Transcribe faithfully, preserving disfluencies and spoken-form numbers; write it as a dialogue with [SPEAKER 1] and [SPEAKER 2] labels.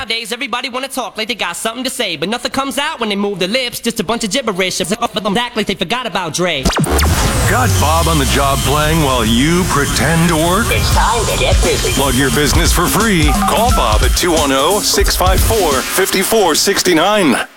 [SPEAKER 1] Nowadays, everybody wanna talk like they got something to say, but nothing comes out when they move their lips, just a bunch of gibberish. But them act like they forgot about Dre.
[SPEAKER 2] Got Bob on the job playing while you pretend to work?
[SPEAKER 3] It's time to get busy.
[SPEAKER 2] Plug your business for free. Call Bob at two one zero, six five four, five four six nine.